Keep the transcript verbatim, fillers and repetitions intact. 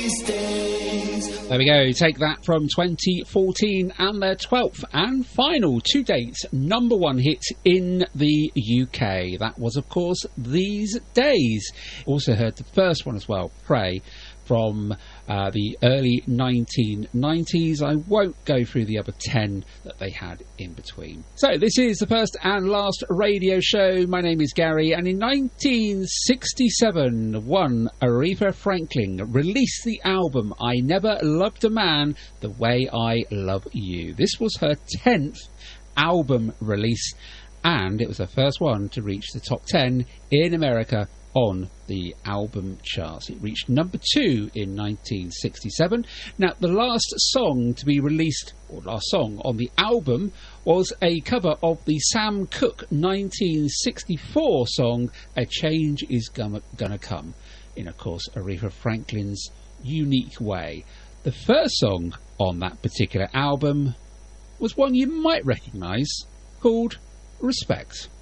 There we go, take that from twenty fourteen and their twelfth and final to date number one hit in the U K. That was, of course, These Days. Also heard the first one as well, Pray, from uh, the early nineteen nineties. I won't go through the other ten that they had in between. So this is the first and last radio show. My name is Gary, and in nineteen sixty-seven, one Aretha Franklin released the album I Never Loved a Man the Way I Love You. This was her tenth album release, and it was the first one to reach the top ten in America on the album charts. It reached number two in nineteen sixty-seven. Now, the last song to be released, or last song on the album, was a cover of the Sam Cooke nineteen sixty-four song, A Change Is Gonna, Gonna Come, in, of course, Aretha Franklin's unique way. The first song on that particular album was one you might recognise, called Respect.